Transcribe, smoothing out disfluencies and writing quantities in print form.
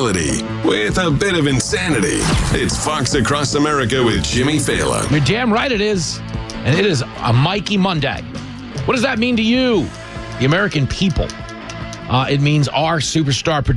sensibility with a bit of insanity. It's Fox Across America with Jimmy Fallon. You're damn right it is. And it is a Mikey Monday. What does that mean to you, the American people? It means our superstar producer